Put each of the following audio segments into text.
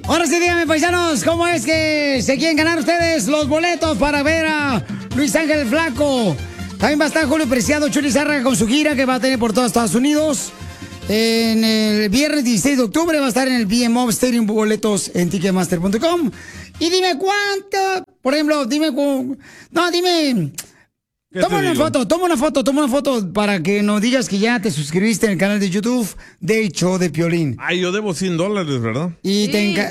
Ahora sí, díganme, paisanos, ¿cómo es que se quieren ganar ustedes los boletos para ver a Luis Ángel el Flaco? También va a estar Julio Preciado, Chuli Zárraga con su gira que va a tener por todos Estados Unidos. En el viernes 16 de octubre va a estar en el BMO Stadium, boletos en Ticketmaster.com. Y dime cuánto, por ejemplo, dime... No, dime... Toma una foto para que nos digas que ya te suscribiste en el canal de YouTube de Show de Piolín. Ay, yo debo $100, ¿verdad? Y,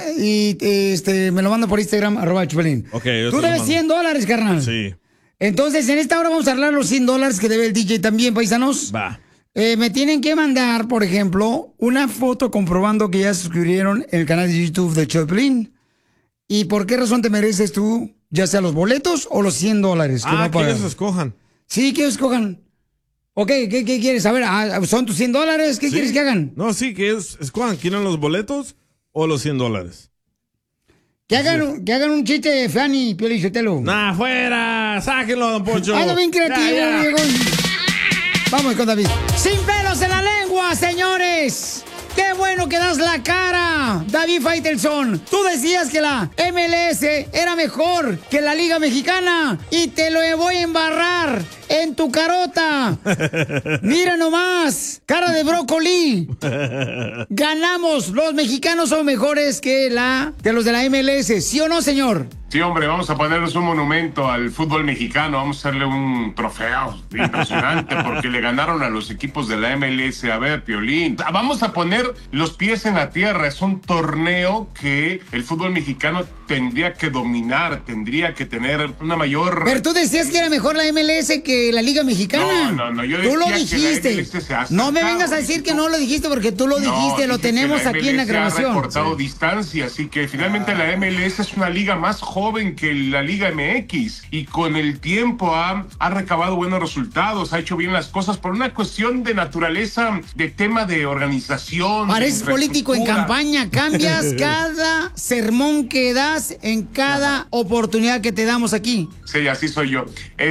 me lo manda por Instagram, @Piolín. Okay, tú debes $100, carnal. Sí. Entonces, en esta hora vamos a hablar los $100 que debe el DJ también, paisanos. Va. Me tienen que mandar, por ejemplo, una foto comprobando que ya se suscribieron en el canal de YouTube de Show de Piolín. ¿Y por qué razón te mereces tú, ya sea los boletos o los $100? Que ellos escojan. Sí, que ellos escojan. Ok, ¿qué quieres? A ver, ¿son tus $100? ¿Qué quieres que hagan? No, sí, que ellos escojan. ¿Quieren los boletos o los $100? Que hagan un chiste, Fanny, Piolín Sotelo. ¡Nah, fuera! ¡Sáquenlo, don Poncho! ¡Ando bien creativo, Diego! Vamos con David. ¡Sin pelos en la lengua, señores! ¡Qué bueno que das la cara! David Faitelson, tú decías que la MLS era mejor que la Liga Mexicana y te lo voy a embarrar en tu carota. Mira nomás, cara de brócoli. Ganamos, los mexicanos son mejores que los de la MLS, ¿sí o no, señor? Sí, hombre, vamos a ponernos un monumento al fútbol mexicano, vamos a hacerle un trofeo impresionante porque le ganaron a los equipos de la MLS. A ver, Piolín, vamos a poner los pies en la tierra, es un torneo que el fútbol mexicano tendría que dominar, tendría que tener una mayor... Pero tú decías que era mejor la MLS que la Liga Mexicana. No, yo decía tú lo dijiste. Que la MLS se ha no me vengas a decir que no lo dijiste porque tú lo dijiste, lo tenemos aquí en la grabación. Ha recortado distancia, así que finalmente la MLS es una liga más joven que la Liga MX y con el tiempo ha recabado buenos resultados, ha hecho bien las cosas por una cuestión de naturaleza, de tema de organización. Pareces político en campaña, cambias cada sermón que das en cada oportunidad que te damos aquí. Sí, así soy yo.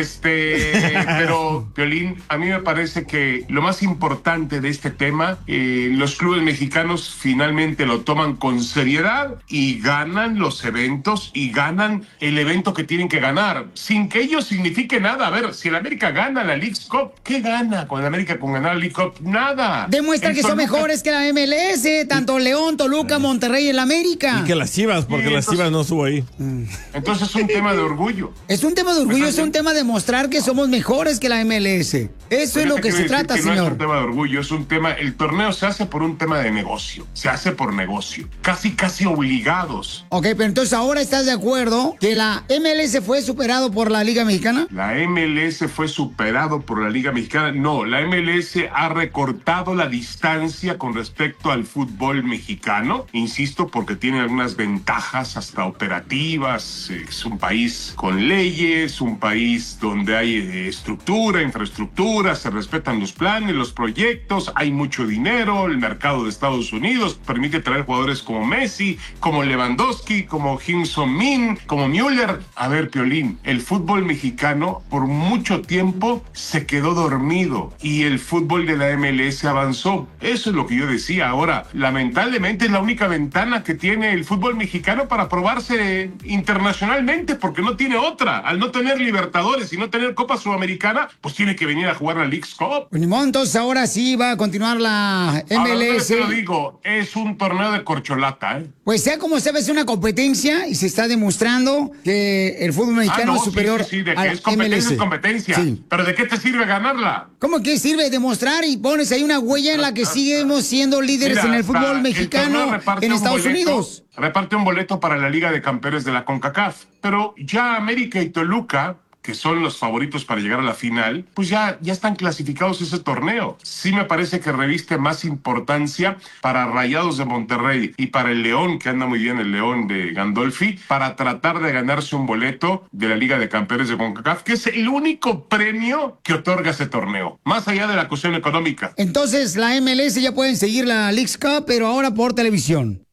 Pero, Piolín, a mí me parece que lo más importante de este tema, los clubes mexicanos finalmente lo toman con seriedad y ganan los eventos y ganan el evento que tienen que ganar, sin que ello signifique nada. A ver, si el América gana la Leagues Cup, ¿qué gana con el América con ganar la League Cup? Nada. Demuestra que son mejores que la MLS, tanto León, Toluca, Monterrey y el América. Y que las Chivas, porque las Chivas no subo ahí. Entonces es un tema de orgullo. Es un tema de orgullo, es un tema de mostrar que somos mejores que la MLS. Eso es lo que se trata, señor. No es un tema de orgullo, es un tema... El torneo se hace por un tema de negocio. Se hace por negocio. Casi obligados. Ok, pero entonces ahora estás de acuerdo que la MLS fue superado por la Liga Mexicana. ¿La MLS fue superado por la Liga Mexicana? No, la MLS ha recortado la distancia con respecto al fútbol mexicano. Insisto, porque tiene algunas ventajas hasta operativas. Es un país con leyes, un país donde hay estructura, infraestructura, se respetan los planes, los proyectos, hay mucho dinero, el mercado de Estados Unidos permite traer jugadores como Messi, como Lewandowski, como Kim-Son Min, como Müller. A ver, Piolín, el fútbol mexicano por mucho tiempo se quedó dormido y el fútbol de la MLS avanzó. Eso es lo que yo decía. Ahora, lamentablemente es la única ventana que tiene el fútbol mexicano para probarse internacionalmente porque no tiene otra. Al no tener Libertadores y no tener Copa Sudamericana, pues tiene que venir a jugar la Leagues Cup. Pues ni modo, entonces ahora sí va a continuar la MLS. Ahora te lo digo, es un torneo de corcholata, ¿eh? Pues sea como sea, es una competencia y se está demostrando que el fútbol mexicano es superior sí, de a que la es competencia, MLS. es competencia. Sí. ¿Pero de qué te sirve ganarla? ¿Cómo que sirve demostrar y pones ahí una huella en la que seguimos siendo líderes en el fútbol mexicano en Estados Unidos? Reparte un boleto para la Liga de Campeones de la CONCACAF, pero ya América y Toluca, que son los favoritos para llegar a la final, pues ya están clasificados ese torneo. Sí me parece que reviste más importancia para Rayados de Monterrey y para el León, que anda muy bien el León de Gandolfi, para tratar de ganarse un boleto de la Liga de Campeones de CONCACAF, que es el único premio que otorga ese torneo, más allá de la cuestión económica. Entonces la MLS ya pueden seguir la Leagues Cup, pero ahora por televisión.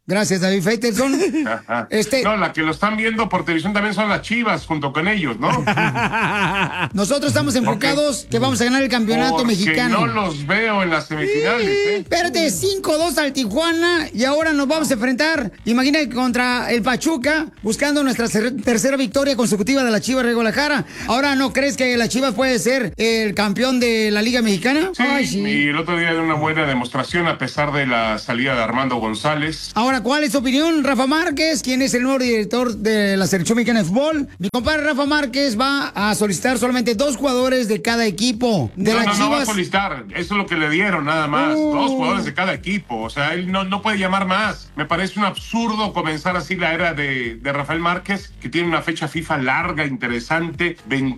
Gracias, David Faitelson. No, la que lo están viendo por televisión también son las Chivas, junto con ellos, ¿no? Nosotros estamos enfocados que vamos a ganar el campeonato mexicano. No los veo en las semifinales, Espérate, 5-2 al Tijuana y ahora nos vamos a enfrentar, imagínate, contra el Pachuca, buscando nuestra tercera victoria consecutiva de la Chivas de Guadalajara. Ahora, ¿no crees que la Chivas puede ser el campeón de la Liga Mexicana? Sí, ay, sí. Y el otro día de una buena demostración a pesar de la salida de Armando González. Ahora, ¿cuál es tu opinión, Rafa Márquez? ¿Quién es el nuevo director de la Selección Mexicana de Fútbol? Mi compadre Rafa Márquez va a solicitar solamente 2 jugadores de cada equipo. De las Chivas. No va a solicitar, eso es lo que le dieron nada más. 2 jugadores de cada equipo, o sea, él no puede llamar más. Me parece un absurdo comenzar así la era de Rafael Márquez, que tiene una fecha FIFA larga, interesante,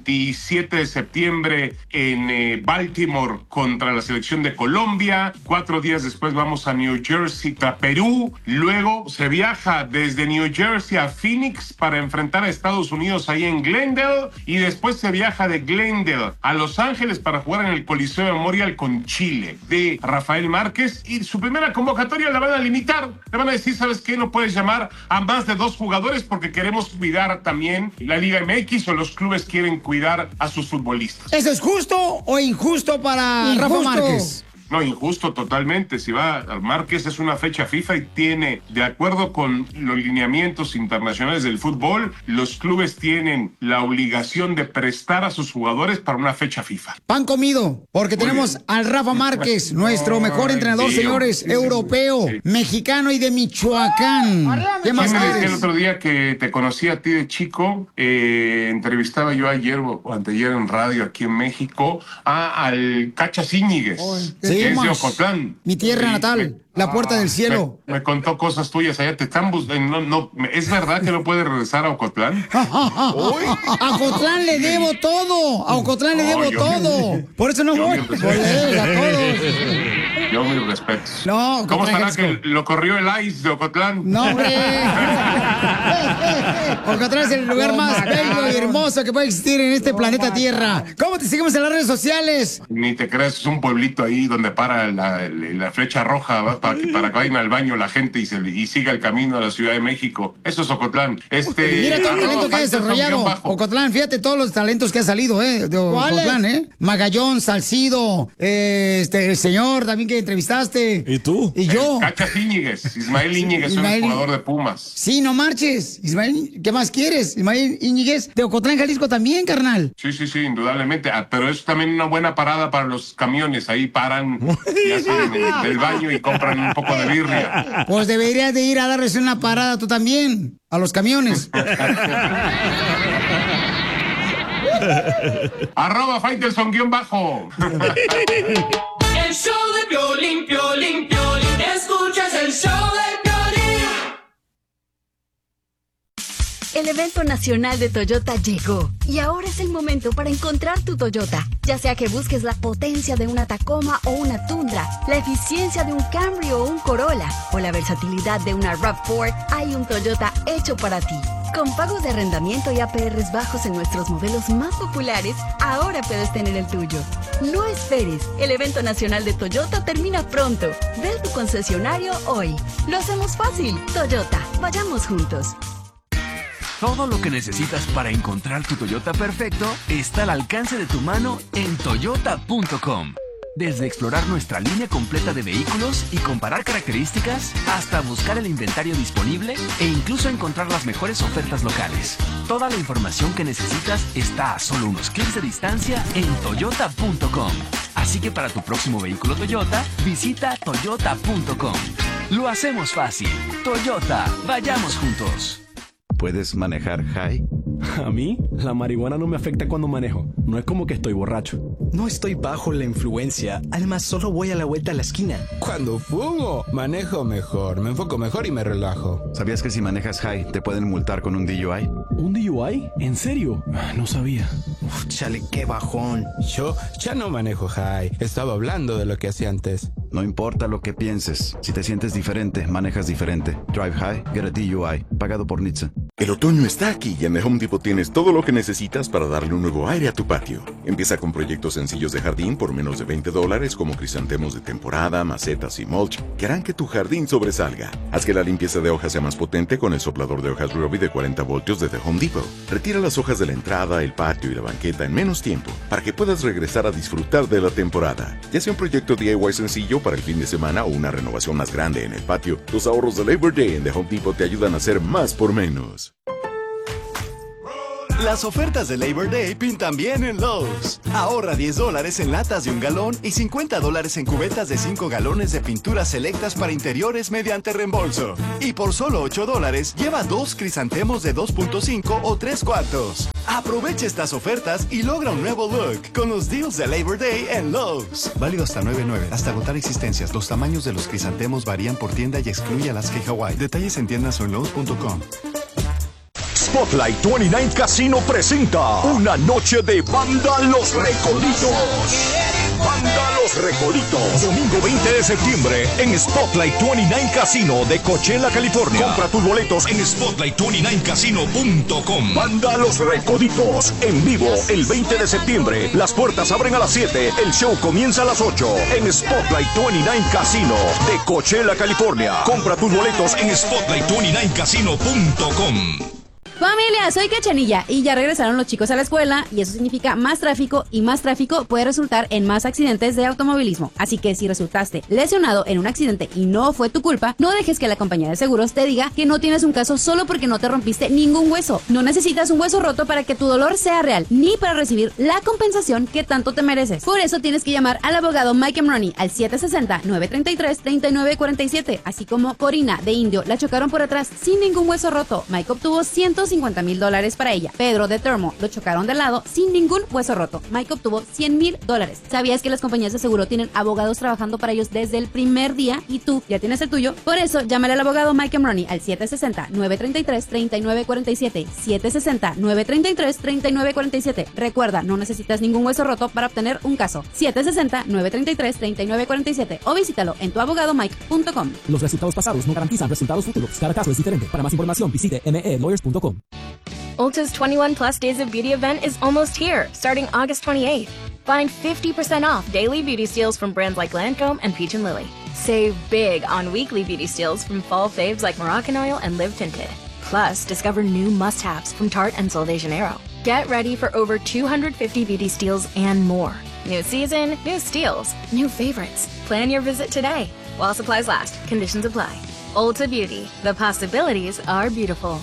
27 de septiembre en Baltimore contra la selección de Colombia, 4 días después vamos a New Jersey, a Perú, luego se viaja desde New Jersey a Phoenix para enfrentar a Estados Unidos ahí en Glendale, y después se viaja de Glendale a Los Ángeles para jugar en el Coliseo Memorial con Chile, de Rafael Márquez, y su primera convocatoria la van a limitar, le van a decir, ¿sabes qué? No puedes llamar a más de 2 jugadores porque queremos cuidar también la Liga MX, o los clubes quieren cuidar a sus futbolistas. ¿Eso es justo o injusto para Rafa Márquez? No, injusto totalmente. Si va a Márquez, es una fecha FIFA y tiene, de acuerdo con los lineamientos internacionales del fútbol, los clubes tienen la obligación de prestar a sus jugadores para una fecha FIFA. Pan comido, porque tenemos al Rafa Márquez, nuestro mejor entrenador, señores, europeo, mexicano y de Michoacán. ¿Qué más me decía el otro día que te conocí a ti de chico? Entrevistaba yo ayer o anteayer en radio aquí en México al Cachas Íñiguez. Sí. Es de Ocotlán. Mi tierra natal, la puerta del cielo. Me contó cosas tuyas allá. Te están buscando. ¿Es verdad que no puedes regresar a Ocotlán? A Ocotlán le debo todo. A Ocotlán le debo todo. Por eso no voy. A todos. Yo mis respetos. No, ¿cómo estará que lo corrió el ICE de Ocotlán? No, hombre. Ocotlán es el lugar más bello y hermoso que puede existir en este planeta Tierra. ¿Cómo te seguimos en las redes sociales? Ni te creas, es un pueblito ahí donde para la flecha roja, ¿va? para que vayan al baño la gente y siga el camino a la Ciudad de México. Eso es Ocotlán. Mira todo el talento que ha desarrollado Ocotlán. Fíjate todos los talentos que ha salido, de Ocotlán, Magallón, Salcido, el señor también que entrevistaste. ¿Y tú? Y yo. Cachas Íñiguez, Ismael Íñiguez, un jugador de Pumas. Sí, no marches. Ismael, ¿qué más quieres? Ismael Íñiguez de Ocotlán, Jalisco también, carnal. Sí, indudablemente. Pero es también una buena parada para los camiones. Ahí paran y hacen del baño y compran un poco de birria. Pues deberías de ir a darles una parada tú también, a los camiones. @Faitelson_ El show de Piolín, Piolín, Piolín. Escuchas el show de Piolín. El evento nacional de Toyota llegó y ahora es el momento para encontrar tu Toyota. Ya sea que busques la potencia de una Tacoma o una Tundra, la eficiencia de un Camry o un Corolla, o la versatilidad de una RAV4, hay un Toyota hecho para ti. Con pagos de arrendamiento y APRs bajos en nuestros modelos más populares, ahora puedes tener el tuyo. No esperes, el evento nacional de Toyota termina pronto. Ve a tu concesionario hoy. Lo hacemos fácil. Toyota, vayamos juntos. Todo lo que necesitas para encontrar tu Toyota perfecto está al alcance de tu mano en Toyota.com. Desde explorar nuestra línea completa de vehículos y comparar características, hasta buscar el inventario disponible e incluso encontrar las mejores ofertas locales. Toda la información que necesitas está a solo unos clics de distancia en Toyota.com. Así que para tu próximo vehículo Toyota, visita Toyota.com. Lo hacemos fácil. Toyota, vayamos juntos. ¿Puedes manejar high? A mí, la marihuana no me afecta cuando manejo. No es como que estoy borracho. No estoy bajo la influencia. Además, solo voy a la vuelta a la esquina. Cuando fumo, manejo mejor, me enfoco mejor y me relajo. ¿Sabías que si manejas high te pueden multar con un DUI? ¿Un DUI? ¿En serio? No sabía. Uf, chale, qué bajón. Yo ya no manejo high. Estaba hablando de lo que hacía antes. No importa lo que pienses. Si te sientes diferente, manejas diferente. Drive high, get a DUI. Pagado por NHTSA. El otoño está aquí y en The Home Depot tienes todo lo que necesitas para darle un nuevo aire a tu patio. Empieza con proyectos sencillos de jardín por menos de $20 como crisantemos de temporada, macetas y mulch que harán que tu jardín sobresalga. Haz que la limpieza de hojas sea más potente con el soplador de hojas Ryobi de 40 voltios de The Home Depot. Retira las hojas de la entrada, el patio y la banqueta en menos tiempo para que puedas regresar a disfrutar de la temporada. Ya sea un proyecto DIY sencillo para el fin de semana o una renovación más grande en el patio, los ahorros de Labor Day en The Home Depot te ayudan a hacer más por menos. Las ofertas de Labor Day pintan bien en Lowe's. Ahorra $10 en latas de 1 galón y $50 en cubetas de 5 galones de pinturas selectas para interiores mediante reembolso. Y por solo $8, lleva 2 crisantemos de 2.5 o 3/4. Aprovecha estas ofertas y logra un nuevo look con los deals de Labor Day en Lowe's. Válido hasta 9/9, hasta agotar existencias. Los tamaños de los crisantemos varían por tienda y excluye Alaska y Hawaii. Detalles en tiendas o en Lowe's.com. Spotlight 29 Casino presenta una noche de Banda Los Recoditos. Banda Los Recoditos. Domingo 20 de septiembre en Spotlight 29 Casino de Coachella, California. Compra tus boletos en spotlight29casino.com. Banda Los Recoditos en vivo el 20 de septiembre. Las puertas abren a las 7. El show comienza a las 8 en Spotlight 29 Casino de Coachella, California. Compra tus boletos en spotlight29casino.com. Familia, soy Cachanilla y ya regresaron los chicos a la escuela y eso significa más tráfico y más tráfico puede resultar en más accidentes de automovilismo. Así que si resultaste lesionado en un accidente y no fue tu culpa, no dejes que la compañía de seguros te diga que no tienes un caso solo porque no te rompiste ningún hueso. No necesitas un hueso roto para que tu dolor sea real, ni para recibir la compensación que tanto te mereces. Por eso tienes que llamar al abogado Mike Emroni al 760-933-3947, así como Corina de Indio la chocaron por atrás sin ningún hueso roto. Mike obtuvo $150,000 para ella. Pedro de Termo lo chocaron de lado sin ningún hueso roto. Mike obtuvo $100,000. ¿Sabías que las compañías de seguro tienen abogados trabajando para ellos desde el primer día y tú ya tienes el tuyo? Por eso, llámale al abogado Mike Emroni al 760-933-3947. 760-933-3947. Recuerda, no necesitas ningún hueso roto para obtener un caso. 760-933-3947 o visítalo en tuabogadomike.com. Los resultados pasados no garantizan resultados futuros. Cada caso es diferente. Para más información, visite melawyers.com. Ulta's 21 Plus Days of Beauty event is almost here, starting August 28th. Find 50% off daily beauty steals from brands like Lancome and Peach & Lily. Save big on weekly beauty steals from fall faves like Moroccan Oil and Live Tinted. Plus, discover new must-haves from Tarte and Sol de Janeiro. Get ready for over 250 beauty steals and more. New season, new steals, new favorites. Plan your visit today. While supplies last, conditions apply. Ulta Beauty. The possibilities are beautiful.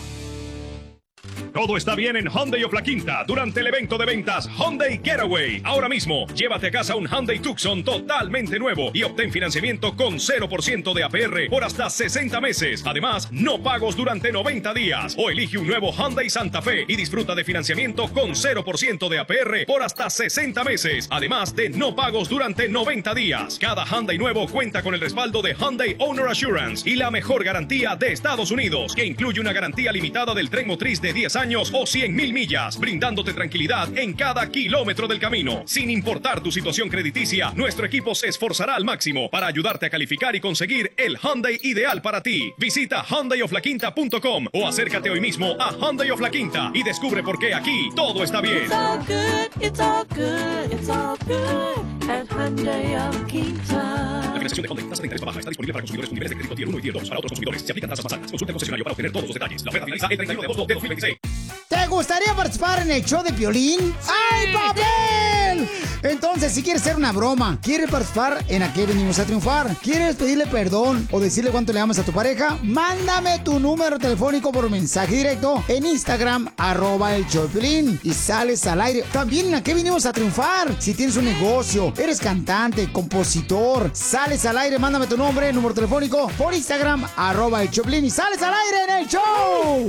Todo está bien en Hyundai of La Quinta durante el evento de ventas Hyundai Getaway. Ahora mismo, llévate a casa un Hyundai Tucson totalmente nuevo y obtén financiamiento con 0% de APR por hasta 60 meses. Además, no pagos durante 90 días. O elige un nuevo Hyundai Santa Fe y disfruta de financiamiento con 0% de APR por hasta 60 meses. Además de no pagos durante 90 días. Cada Hyundai nuevo cuenta con el respaldo de Hyundai Owner Assurance y la mejor garantía de Estados Unidos, que incluye una garantía limitada del tren motriz de 10 años o 100,000 millas, brindándote tranquilidad en cada kilómetro del camino. Sin importar tu situación crediticia, nuestro equipo se esforzará al máximo para ayudarte a calificar y conseguir el Hyundai ideal para ti. Visita HyundaiofLaQuinta.com o acércate hoy mismo a Hyundai of La Quinta y descubre por qué aquí todo está bien. It's all good, it's all good, it's all good at Hyundai of La Quinta. La financiación de Hyundai, tasa de interés baja, está disponible para consumidores con niveles de crédito Tier 1 y Tier 2. Para otros consumidores se aplican tasas más altas. Consulta el concesionario para obtener todos los detalles. La oferta finaliza el 31 de agosto de 2026. ¿Te gustaría participar en el show de Piolín? ¡Sí! ¡Ay, papel! Entonces, si quieres hacer una broma, ¿quieres participar en A Qué Venimos a Triunfar? ¿Quieres pedirle perdón o decirle cuánto le amas a tu pareja? Mándame tu número telefónico por mensaje directo en Instagram, @el show de Piolín, y sales al aire. También en A Qué Venimos a Triunfar. Si tienes un negocio, eres cantante, compositor, sales al aire, mándame tu nombre, número telefónico por Instagram, @el show de Piolín, y sales al aire en el show.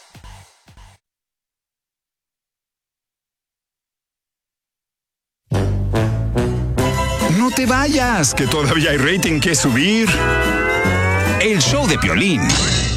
No te vayas, que todavía hay rating que subir. El show de Piolín.